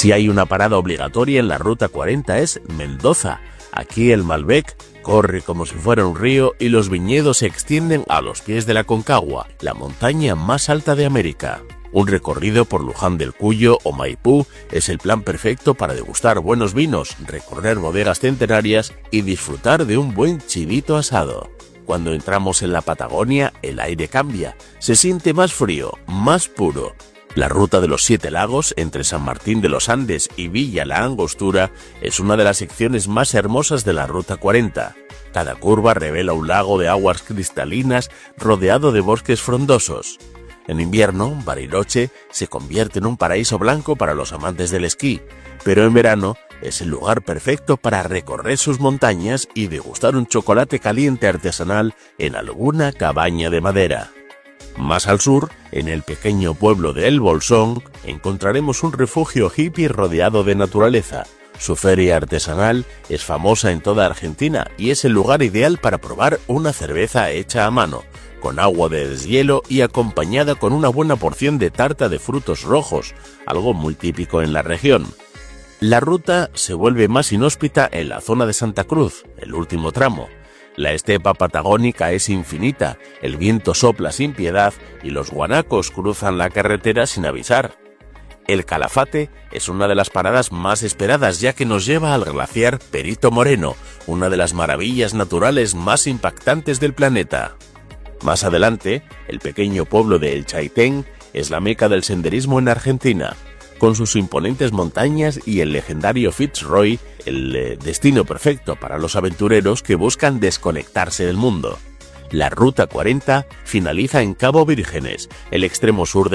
Si hay una parada obligatoria en la Ruta 40 es Mendoza. Aquí el Malbec corre como si fuera un río y los viñedos se extienden a los pies de la Concagua, la montaña más alta de América. Un recorrido por Luján del Cuyo o Maipú es el plan perfecto para degustar buenos vinos, recorrer bodegas centenarias y disfrutar de un buen chivito asado. Cuando entramos en la Patagonia, el aire cambia, se siente más frío, más puro. La ruta de los 7 lagos entre San Martín de los Andes y Villa La Angostura es una de las secciones más hermosas de la Ruta 40. Cada curva revela un lago de aguas cristalinas rodeado de bosques frondosos. En invierno, Bariloche se convierte en un paraíso blanco para los amantes del esquí, pero en verano es el lugar perfecto para recorrer sus montañas y degustar un chocolate caliente artesanal en alguna cabaña de madera. Más al sur, en el pequeño pueblo de El Bolsón, encontraremos un refugio hippie rodeado de naturaleza. Su feria artesanal es famosa en toda Argentina y es el lugar ideal para probar una cerveza hecha a mano, con agua de deshielo y acompañada con una buena porción de tarta de frutos rojos, algo muy típico en la región. La ruta se vuelve más inhóspita en la zona de Santa Cruz, el último tramo. La estepa patagónica es infinita, el viento sopla sin piedad y los guanacos cruzan la carretera sin avisar. El Calafate es una de las paradas más esperadas ya que nos lleva al glaciar Perito Moreno, una de las maravillas naturales más impactantes del planeta. Más adelante, el pequeño pueblo de El Chaitén es la meca del senderismo en Argentina. Con sus imponentes montañas y el legendario Fitzroy, el destino perfecto para los aventureros que buscan desconectarse del mundo. La Ruta 40 finaliza en Cabo Vírgenes, el extremo sur de